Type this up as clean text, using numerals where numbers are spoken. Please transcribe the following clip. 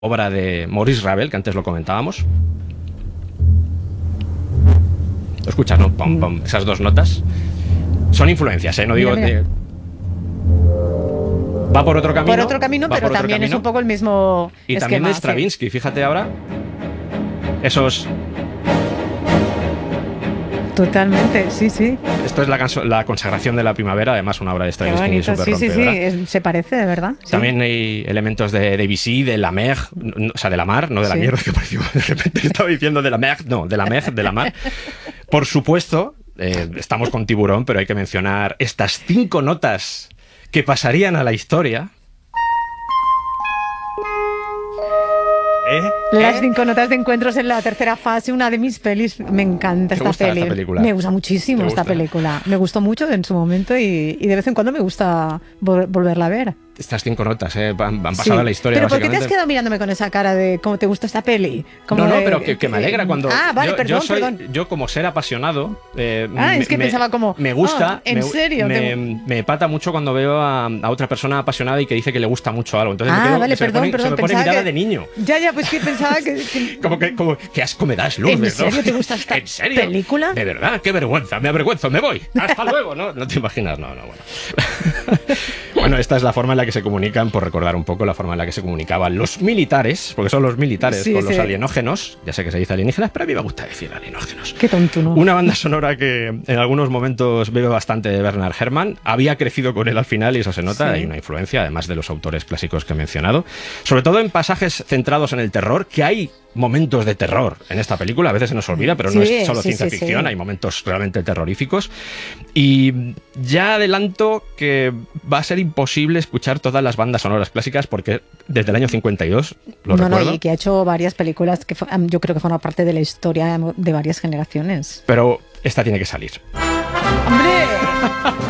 obra de Maurice Ravel, que antes lo comentábamos. ¿Lo escuchas, no? Pom, pom, esas dos notas. Son influencias, ¿eh? No digo... Mira. Va por otro camino. Por otro camino, pero también es un poco el mismo y esquema. también de Stravinsky, fíjate ahora. Esos... Totalmente, sí, sí. Esto es la consagración de la primavera, además una obra de Stravinsky súper rompedora. Sí, se parece, de verdad. Sí. También hay elementos de Debussy, de la mer, o sea, de la mar, no de la mierda, que pareció de repente estaba diciendo de la mer, no, de la mer, de la mar. Por supuesto, estamos con Tiburón, pero hay que mencionar estas 5 notas que pasarían a la historia. Las 5 notas de encuentros en la tercera fase, una de mis pelis. Me encanta esta película. Me gusta muchísimo esta película. Me gustó mucho en su momento y de vez en cuando me gusta volverla a ver. Estas 5 notas han pasado a la historia. ¿Pero por qué te has quedado mirándome con esa cara de cómo te gusta esta peli? No, pero que me alegra cuando... vale, perdón. Yo como ser apasionado... es que pensaba como... Me gusta... ¿en serio? Me pata mucho cuando veo a otra persona apasionada y que dice que le gusta mucho algo. Entonces se me pone mirada de niño. Ya, pues que pensaba que... como qué asco me das, Lourdes, ¿En serio te gusta esta película? De verdad, qué vergüenza, me avergüenzo, me voy. Hasta luego, ¿no? No te imaginas, no, bueno. Bueno, esta es la forma en la que se comunican, por recordar un poco la forma en la que se comunicaban los militares, porque son los militares con los alienógenos. Ya sé que se dice alienígenas, pero a mí me gusta decir alienógenos. Qué tonto, ¿no? Una banda sonora que en algunos momentos bebe bastante de Bernard Herrmann. Había crecido con él al final y eso se nota. Hay una influencia, además de los autores clásicos que he mencionado. Sobre todo en pasajes centrados en el terror, que hay momentos de terror en esta película. A veces se nos olvida, pero no es solo ciencia ficción. Hay momentos realmente terroríficos. Y ya adelanto que va a ser imposible escuchar todas las bandas sonoras clásicas porque desde el año 52, lo recuerdo. Y que ha hecho varias películas que yo creo que forman parte de la historia de varias generaciones. Pero esta tiene que salir. ¡Hombre!